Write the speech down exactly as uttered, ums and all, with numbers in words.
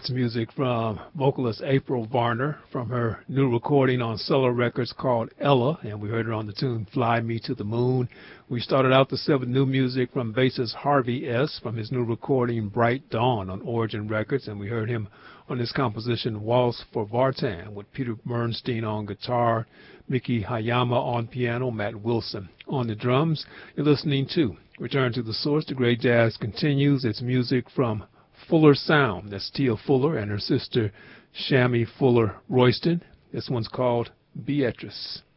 That's music from vocalist April Varner from her new recording on Solar Records called Ella, and we heard her on the tune Fly Me to the Moon. We started out the set with new music from bassist Harvey S. from his new recording Bright Dawn on Origin Records, and we heard him on his composition Waltz for Vartan with Peter Bernstein on guitar, Miki Hayama on piano, Matt Wilson on the drums. You're listening to Return to the Source. The Great Jazz continues. It's music from Fuller Sound. That's Tia Fuller and her sister Shammy Fuller Royston. This one's called Beatrice.